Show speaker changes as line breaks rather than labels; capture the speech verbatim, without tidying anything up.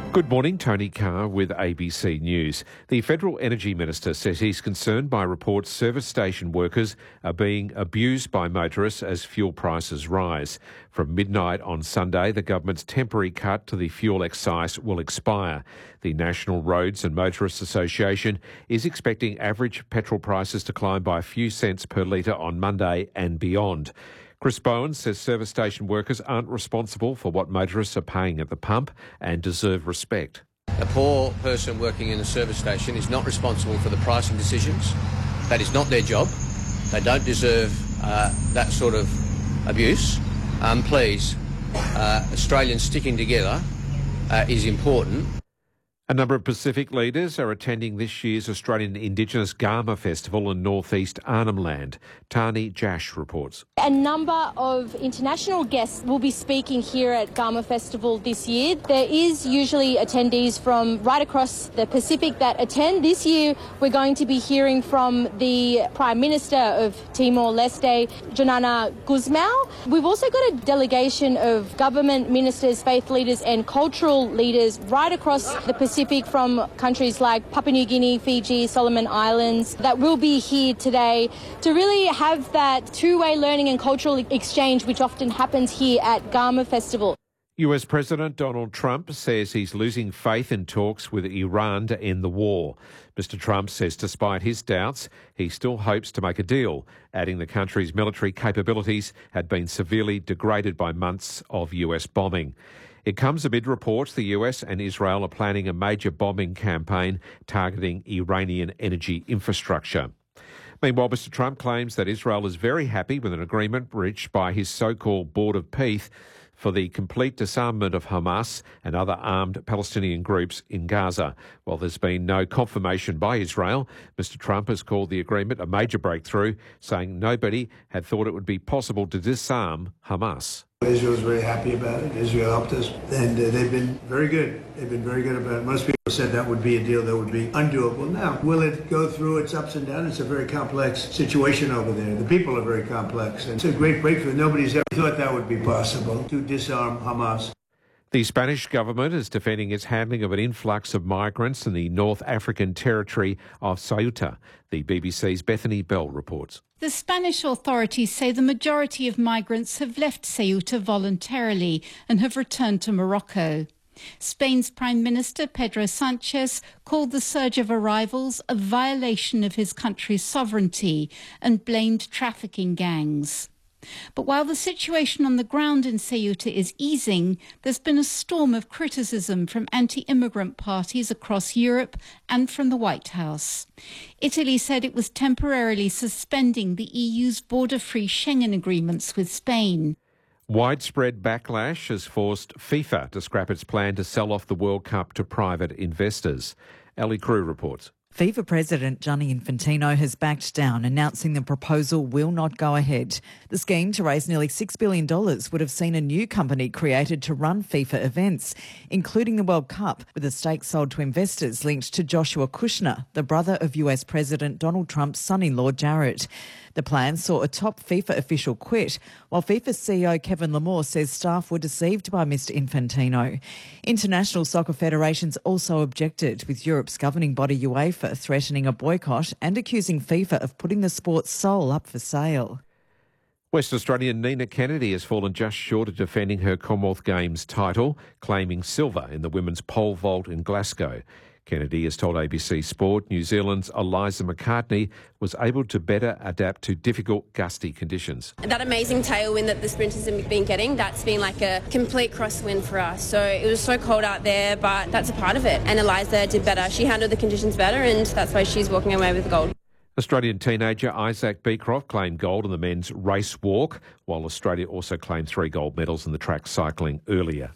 Good morning, Tony Carr with A B C News. The Federal Energy Minister says he's concerned by reports service station workers are being abused by motorists as fuel prices rise. From midnight on Sunday, the government's temporary cut to the fuel excise will expire. The National Roads and Motorists Association is expecting average petrol prices to climb by a few cents per litre on Monday and beyond. Chris Bowen says service station workers aren't responsible for what motorists are paying at the pump and deserve respect.
A poor person working in a service station is not responsible for the pricing decisions. That is not their job. They don't deserve uh, that sort of abuse. Um, please, uh, Australians sticking together uh, is important.
A number of Pacific leaders are attending this year's Australian Indigenous Garma Festival in northeast Arnhem Land. Tani Jash reports.
A number of international guests will be speaking here at Garma Festival this year. There is usually attendees from right across the Pacific that attend. This year we're going to be hearing from the Prime Minister of Timor-Leste, Jonana Guzmão. We've also got a delegation of government ministers, faith leaders and cultural leaders right across the Pacific from countries like Papua New Guinea, Fiji, Solomon Islands that will be here today to really have that two-way learning and cultural exchange which often happens here at Garma Festival.
U S President Donald Trump says he's losing faith in talks with Iran to end the war. Mister Trump says despite his doubts, he still hopes to make a deal, adding the country's military capabilities had been severely degraded by months of U S bombing. It comes amid reports the U S and Israel are planning a major bombing campaign targeting Iranian energy infrastructure. Meanwhile, Mister Trump claims that Israel is very happy with an agreement reached by his so-called Board of Peace for the complete disarmament of Hamas and other armed Palestinian groups in Gaza. While there's been no confirmation by Israel, Mister Trump has called the agreement a major breakthrough, saying nobody had thought it would be possible to disarm Hamas.
Israel is very happy about it. Israel helped us, and uh, they've been very good. They've been very good about it. Most people said that would be a deal that would be undoable. Now, will it go through its ups and downs? It's a very complex situation over there. The people are very complex, and it's a great breakthrough. Nobody's ever thought that would be possible, to disarm Hamas.
The Spanish government is defending its handling of an influx of migrants in the North African territory of Ceuta. The B B C's Bethany Bell reports.
The Spanish authorities say the majority of migrants have left Ceuta voluntarily and have returned to Morocco. Spain's Prime Minister Pedro Sanchez called the surge of arrivals a violation of his country's sovereignty and blamed trafficking gangs. But while the situation on the ground in Ceuta is easing, there's been a storm of criticism from anti-immigrant parties across Europe and from the White House. Italy said it was temporarily suspending the E U's border-free Schengen agreements with Spain.
Widespread backlash has forced FIFA to scrap its plan to sell off the World Cup to private investors. Ali Crew reports.
FIFA President Gianni Infantino has backed down, announcing the proposal will not go ahead. The scheme to raise nearly six billion dollars would have seen a new company created to run FIFA events, including the World Cup, with a stake sold to investors linked to Joshua Kushner, the brother of U S President Donald Trump's son-in-law Jared. The plan saw a top FIFA official quit, while FIFA C E O Kevin Lamore says staff were deceived by Mister Infantino. International soccer federations also objected, with Europe's governing body UEFA threatening a boycott and accusing FIFA of putting the sport's soul up for sale.
West Australian Nina Kennedy has fallen just short of defending her Commonwealth Games title, claiming silver in the women's pole vault in Glasgow. Kennedy has told A B C Sport New Zealand's Eliza McCartney was able to better adapt to difficult, gusty conditions.
That amazing tailwind that the sprinters have been getting, that's been like a complete crosswind for us. So it was so cold out there, but that's a part of it. And Eliza did better. She handled the conditions better, and that's why she's walking away with the gold.
Australian teenager Isaac Beecroft claimed gold in the men's race walk, while Australia also claimed three gold medals in the track cycling earlier.